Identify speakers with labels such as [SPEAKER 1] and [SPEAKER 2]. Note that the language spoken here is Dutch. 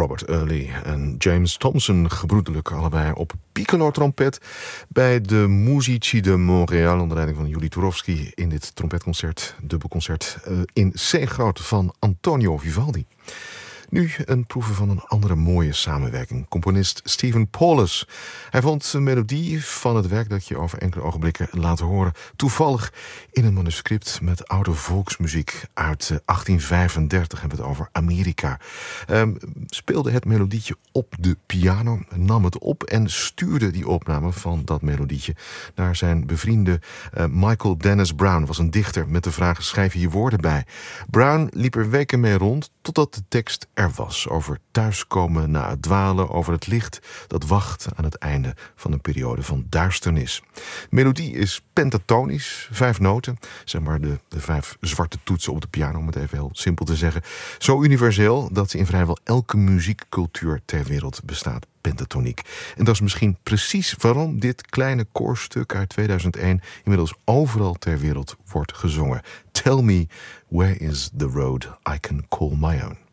[SPEAKER 1] Robert Early en James Thompson, gebroedelijk allebei op piccolo-trompet bij de Musici de Montréal onder leiding van Juli Turowski in dit trompetconcert, dubbelconcert in C-groot van Antonio Vivaldi. Nu een proeven van een andere mooie samenwerking. Componist Stephen Paulus. Hij vond een melodie van het werk dat je over enkele ogenblikken laat horen toevallig in een manuscript met oude volksmuziek uit 1835. Hebben we het over Amerika. Speelde het melodietje op de piano, nam het op en stuurde die opname van dat melodietje naar zijn bevriende Michael Dennis Brown. Was een dichter met de vraag: schrijf hier woorden bij. Brown liep er weken mee rond totdat de tekst er was. Over thuiskomen na het dwalen, over het licht dat wacht aan het einde van een periode van duisternis. De melodie is pentatonisch, 5 noten, zeg maar de 5 zwarte toetsen op de piano, om het even heel simpel te zeggen. Zo universeel dat ze in vrijwel elke muziekcultuur ter wereld bestaat. Pentatoniek. En dat is misschien precies waarom dit kleine koorstuk uit 2001 inmiddels overal ter wereld wordt gezongen. Tell me, where is the road I can call my own?